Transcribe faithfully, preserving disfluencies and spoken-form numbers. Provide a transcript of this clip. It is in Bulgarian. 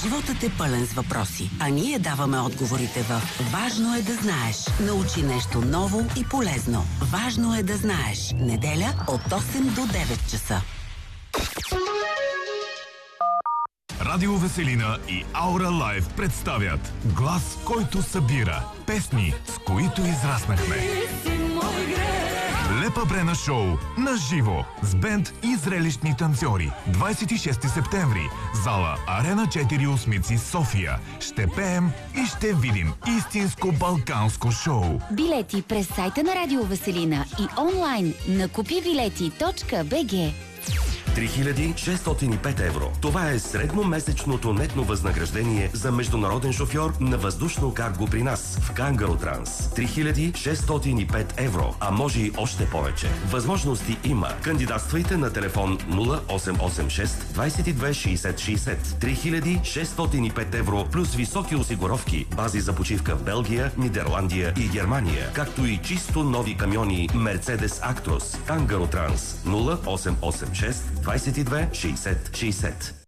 Животът е пълен с въпроси, а ние даваме отговорите в Важно е да знаеш. Научи нещо ново и полезно. Важно е да знаеш. Неделя от осем до девет часа. Радио Веселина и Аура Лайв представят Глас, който събира. Песни, с които израснахме. Лепа Брена шоу на живо с бенд и зрелищни танцори. двадесет и шести септември. Зала Арена четири Осмици, София. Ще пеем и ще видим истинско балканско шоу. Билети през сайта на Радио Веселина и онлайн на купи билети точка би джи. три хиляди шестстотин и пет евро. Това е средномесечното нетно възнаграждение за международен шофьор на въздушно карго при нас в Кангаротранс. три хиляди шестстотин и пет евро, а може и още повече. Възможности има. Кандидатствайте на телефон нула осем осем шест двадесет и две шейсет шейсет. три хиляди шестстотин и пет евро плюс високи осигуровки, бази за почивка в Белгия, Нидерландия и Германия, както и чисто нови камиони Mercedes Actros. Кангаротранс нула осем осем шест двадесет и две шейсет шейсет.